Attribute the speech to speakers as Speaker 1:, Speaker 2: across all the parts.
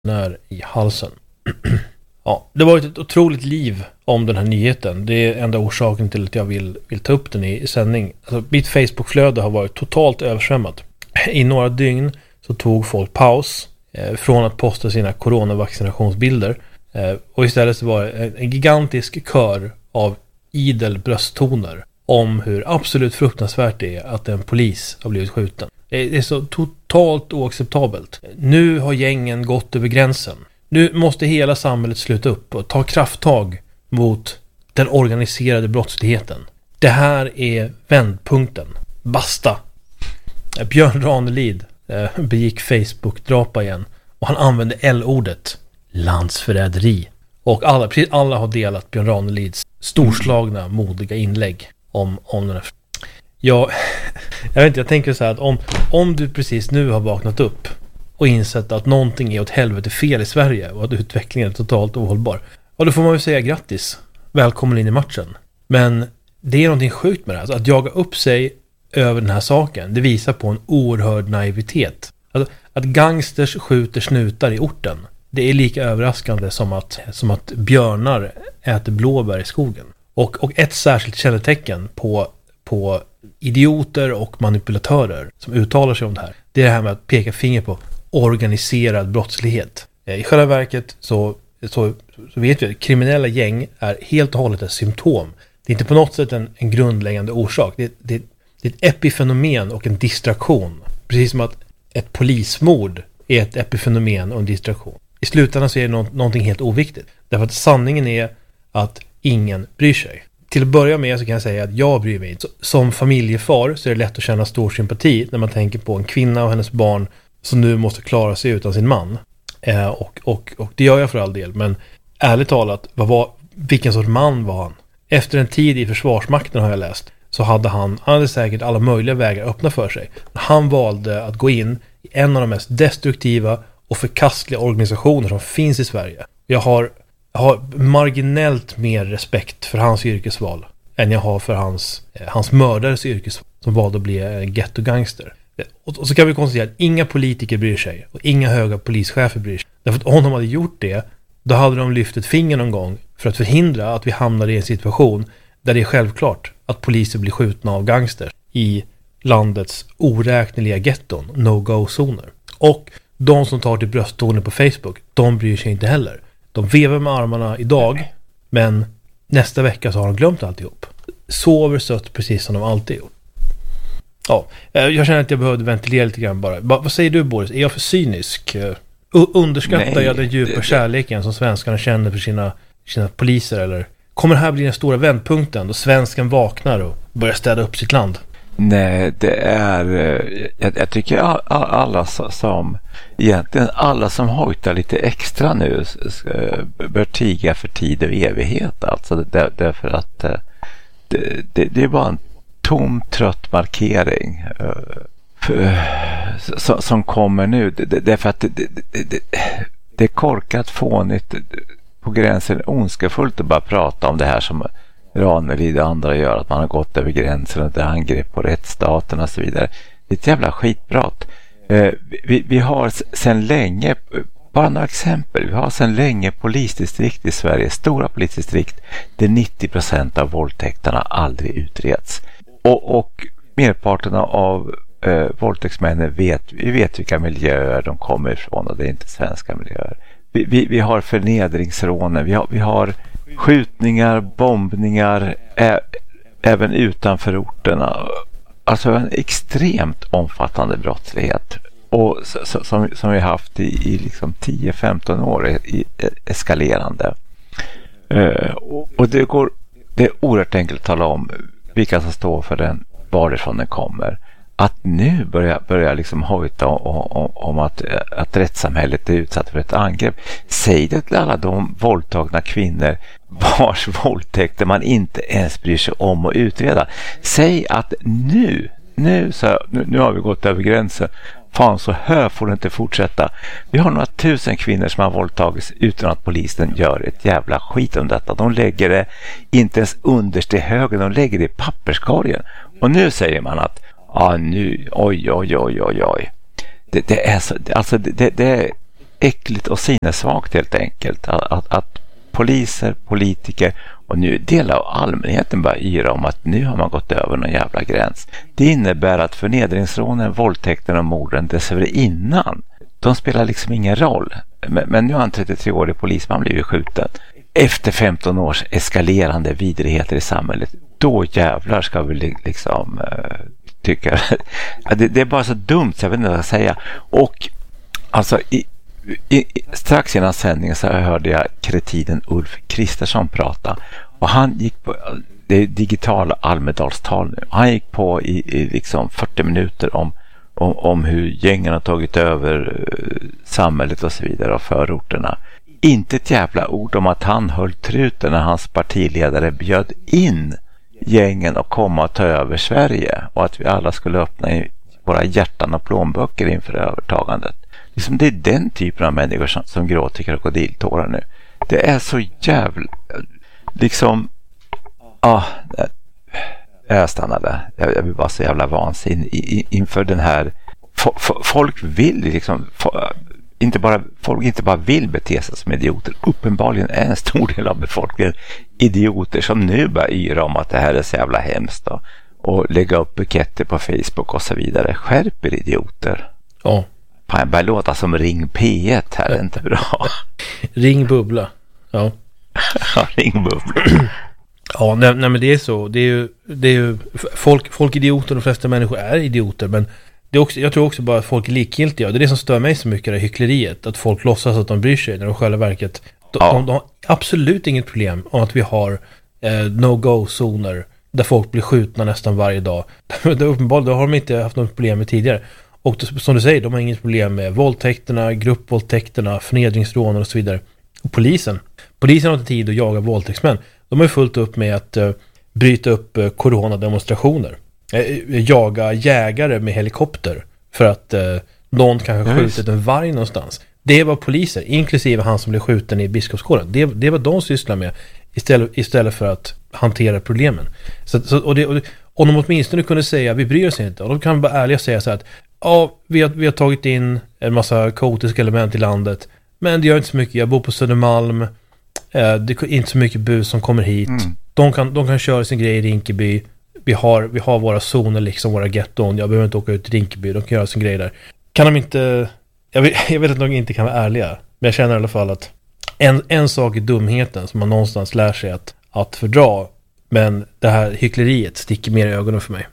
Speaker 1: när i halsen. Ja, det var ett otroligt liv om den här nyheten. Det är enda orsaken till att jag vill ta upp den i sändning. Alltså, mitt Facebookflöde har varit totalt översvämmat. I några dygn så tog folk paus från att posta sina coronavaccinationsbilder. Och istället så var det en gigantisk kör av idel brösttoner om hur absolut fruktansvärt det är att en polis har blivit skjuten. Det är så totalt oacceptabelt. Nu har gängen gått över gränsen. Nu måste hela samhället sluta upp och ta krafttag mot den organiserade brottsligheten. Det här är vändpunkten. Basta! Björn Ranelid begick Facebook-drapa igen. Och han använde L-ordet. Landsförräderi. Och alla har delat Björn Ranelids storslagna, modiga inlägg om den här. Jag vet inte, jag tänker så här att om du precis nu har vaknat upp och insett att någonting är åt helvete fel i Sverige och att utvecklingen är totalt ohållbar. Och då får man ju säga grattis. Välkommen in i matchen. Men det är någonting sjukt med det här. Alltså att jaga upp sig över den här saken, det visar på en oerhörd naivitet. Alltså, att gangsters skjuter snutar i orten, det är lika överraskande som att björnar äter blåbär i skogen. Och ett särskilt kännetecken på idioter och manipulatörer som uttalar sig om det här, det är det här med att peka finger på organiserad brottslighet. I själva verket så vet vi att kriminella gäng är helt och hållet ett symptom. Det är inte på något sätt en grundläggande orsak. Det är ett epifenomen och en distraktion. Precis som att ett polismord är ett epifenomen och en distraktion. I slutändan så är det någonting helt oviktigt. Därför att sanningen är att ingen bryr sig. Till att börja med så kan jag säga att jag bryr mig inte. Som familjefar så är det lätt att känna stor sympati när man tänker på en kvinna och hennes barn som nu måste klara sig utan sin man. Och det gör jag för all del. Men ärligt talat, vilken sorts man var han? Efter en tid i Försvarsmakten har jag läst, så han hade säkert alla möjliga vägar öppna för sig. Men han valde att gå in i en av de mest destruktiva och förkastliga organisationer som finns i Sverige. Jag har marginellt mer respekt för hans yrkesval än jag har för hans mördares yrkesval som valde att bli en gettogangster. Och så kan vi konstatera att inga politiker bryr sig och inga höga polischefer bryr sig. Därför att om de hade gjort det, då hade de lyft ett finger någon gång för att förhindra att vi hamnar i en situation där det är självklart att poliser blir skjutna av gangsters i landets oräkneliga getton, no-go-zoner. Och de som tar till brösttoner på Facebook, de bryr sig inte heller. De vevar med armarna idag, men nästa vecka så har de glömt alltihop. Sover sött precis som de alltid gjort. Ja, jag känner att jag behövde ventilera lite grann bara. Vad säger du, Boris? Är jag för cynisk? Underskattar jag den djupa kärleken som svenskarna känner för sina poliser? Eller kommer det här bli den stora vändpunkten då svenskan vaknar och börjar städa upp sitt land?
Speaker 2: Nej, det är jag tycker alla som hojtar lite extra nu bör tiga för tid och evighet, alltså därför att det är bara en tom, trött markering som kommer nu, därför att det är korkat, fånigt, på gränsen ondskefullt att bara prata om det här som Ranelid och andra gör, att man har gått över gränsen och det är angrepp på rättsstaten och så vidare. Det är ett jävla skitprat. Vi har sedan länge, bara några exempel, vi har sedan länge polisdistrikt i Sverige, stora polisdistrikt, där 90% av våldtäkterna aldrig utreds. Och merparten av våldtäktsmännen vet vilka miljöer de kommer ifrån, och det är inte svenska miljöer. Vi har förnedringsrånen, vi har skjutningar, bombningar även utanför orterna. Alltså en extremt omfattande brottslighet, och som vi har haft i liksom 10-15 år i eskalerande. Och det är oerhört enkelt att tala om vilka som står för den, varifrån den kommer. Att nu börja liksom hojta om att rättssamhället är utsatt för ett angrepp. Säg det till alla de våldtagna kvinnor vars våldtäkter man inte ens bryr sig om att utreda. Säg att nu har vi gått över gränsen. Fan, så här får det inte fortsätta. Vi har några tusen kvinnor som har våldtagits utan att polisen gör ett jävla skit om detta. De lägger det inte ens underst i högen, de lägger det i papperskorgen. Och nu säger man att oj. Det är så, alltså det äckligt och sinnessvagt helt enkelt. Att poliser, politiker och nu delar av allmänheten bara yra om att nu har man gått över någon jävla gräns. Det innebär att förnedringsrånen, våldtäkten och morden dessförinnan, de spelar liksom ingen roll. Men nu har en 33-årig polisman blivit skjuten. Efter 15 års eskalerande vidrigheter i samhället, då jävlar ska vi liksom tycka. Det är bara så dumt så jag vet inte vad jag ska säga. Och alltså strax innan sändningen så hörde jag kretiden Ulf Kristersson prata. Och han gick på, det är digitala Almedalstal nu. Han gick på i liksom 40 minuter om hur gängen har tagit över samhället och så vidare och förorterna. Inte ett jävla ord om att han höll truten när hans partiledare bjöd in gängen att komma och ta över Sverige och att vi alla skulle öppna i våra hjärtan och plånböcker inför övertagandet. Liksom det är den typen av människor som gråter krokodiltårar nu. Det är så jävla liksom jag stannar där. Jag blir bara så jävla vansinnig inför den här folk vill liksom folk inte bara vill bete sig som idioter. Uppenbarligen är en stor del av befolkningen idioter som nu börjar yra om att det här är så jävla hemskt och lägga upp buketter på Facebook och så vidare. Skärper idioter.
Speaker 1: Ja.
Speaker 2: Fan, börjar låta som Ring P1 här, är inte bra.
Speaker 1: Ring Bubbla. Ja.
Speaker 2: Ja, Ring Bubbla.
Speaker 1: Ja, nej men det är så. Det är ju folk idioter, de flesta människor är idioter, men det är också, jag tror också bara att folk är likgiltiga. Det är det som stör mig så mycket, det hyckleriet. Att folk låtsas att de bryr sig när de själva verket. De har absolut inget problem om att vi har no-go-zoner där folk blir skjutna nästan varje dag. Det uppenbarligen har de inte haft något problem med tidigare. Och som du säger, de har inget problem med våldtäkterna, gruppvåldtäkterna, förnedringsrån och så vidare. Och polisen har inte tid att jaga våldtäktsmän. De har ju fullt upp med att bryta upp coronademonstrationer. Jaga jägare med helikopter för att någon kanske skjutit en varg någonstans. Det var poliser, inklusive han som blev skjuten i Biskopsgården. Det var de sysslar med istället för att hantera problemen. Och de åtminstone kunde säga vi bryr oss inte. Och de kan bara ärligt säga så här att ja, vi har tagit in en massa kaotiska element i landet, men det gör inte så mycket. Jag bor på Södermalm. Det är inte så mycket bus som kommer hit. De kan köra sin grej i Rinkeby. Vi har våra zoner, liksom våra getton. Jag behöver inte åka ut till Rinkeby. De kan göra sin grej där. Kan de inte... Jag vet att de inte kan vara ärliga. Men jag känner i alla fall att en sak är dumheten som man någonstans lär sig att fördra. Men det här hyckleriet sticker mer i ögonen för mig.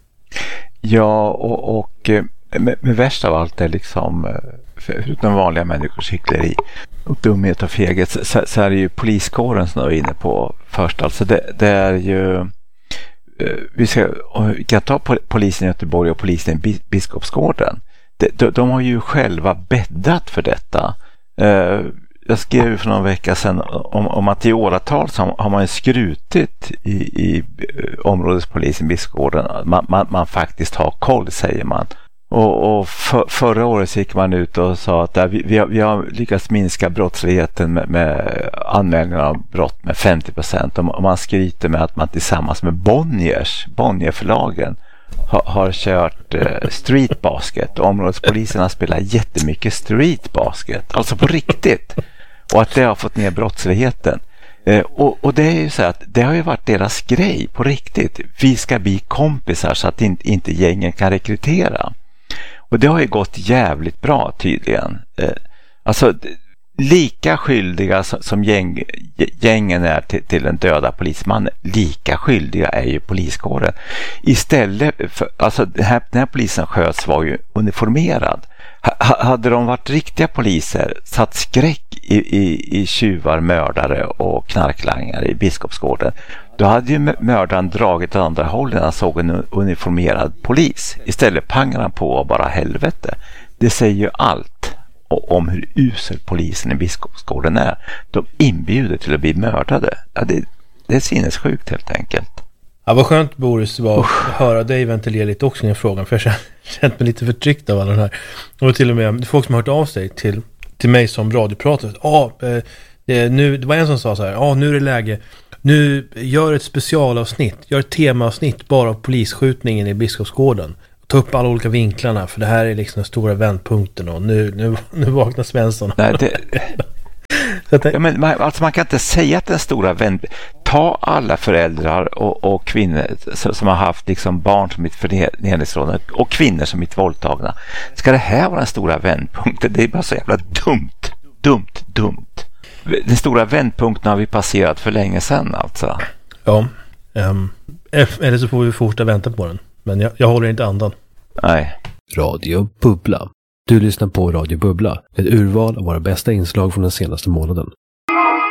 Speaker 1: Ja,
Speaker 2: och med värst av allt är liksom... Förutom vanliga människors hyckleri och dumhet och feghet så är det ju poliskåren som jag är inne på först. Alltså det är ju... Vi kan ta polisen i Göteborg och polisen i Biskopsgården. De har ju själva bäddat för detta. Jag skrev för någon vecka sedan om att i åratal så har man skrutit i områdespolisen i Biskopsgården. Man faktiskt har koll, säger man. Och förra året gick man ut och sa att vi har lyckats minska brottsligheten med anmälningar av brott med 50%. Och man skryter med att man tillsammans med Bonnierförlagen har kört street basket. Områdespoliserna spelar jättemycket street basket, alltså på riktigt. Och att det har fått ner brottsligheten. Och det är ju så att det har ju varit deras grej på riktigt. Vi ska bli kompisar så att inte gängen kan rekrytera. Och det har ju gått jävligt bra tydligen. Alltså lika skyldiga som gängen är till den döda polismannen, lika skyldiga är ju poliskåren. Istället för, alltså den här polisen sköts var ju uniformerad. Hade de varit riktiga poliser, satt skräck i tjuvar, mördare och knarklangare i Biskopsgården, då hade ju mördaren dragit åt andra hållet när han såg en uniformerad polis. Istället pangar han på bara helvete. Det säger ju allt om hur usel polisen i Biskopsgården är. De inbjuder till att bli mördade. Ja, det är sinnessjukt helt enkelt.
Speaker 1: Ja, vad skönt, Boris, var att höra dig ventilera lite också i den frågan, för jag känt mig lite förtryckt av alla den här. Och till och med folk som har hört av sig till mig som radiopratare. Det var en som sa så här, nu är det läge, nu gör ett specialavsnitt, gör ett temaavsnitt bara av polisskjutningen i Biskopsgården. ta upp alla olika vinklarna, för det här är liksom den stora vändpunkten och nu vaknar Svensson.
Speaker 2: Nej, man kan inte säga att den stora ta alla föräldrar och kvinnor som har haft liksom barn som mitt förnedringsråd och kvinnor som mitt våldtagna. Ska det här vara den stora vändpunkten? Det är bara så jävla dumt. Den stora vändpunkten har vi passerat för länge sedan alltså.
Speaker 1: Ja, eller så får vi fortsätta vänta på den. Men jag håller inte andan.
Speaker 2: Nej.
Speaker 3: Radio Bubbla. Du lyssnar på Radio Bubbla, ett urval av våra bästa inslag från den senaste månaden.